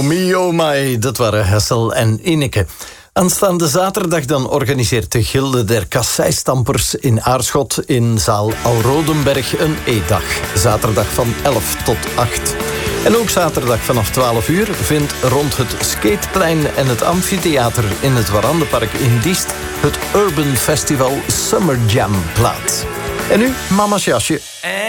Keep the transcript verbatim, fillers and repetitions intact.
Oh me, oh my, dat waren Hessel en Inneke. Aanstaande zaterdag dan organiseert de Gilde der Kasseistampers in Aarschot in zaal Alrodenberg een eetdag. Zaterdag van elf tot acht. En ook zaterdag vanaf twaalf uur vindt rond het Skateplein en het Amfitheater in het Warandenpark in Diest het Urban Festival Summer Jam plaats. En nu mama's jasje.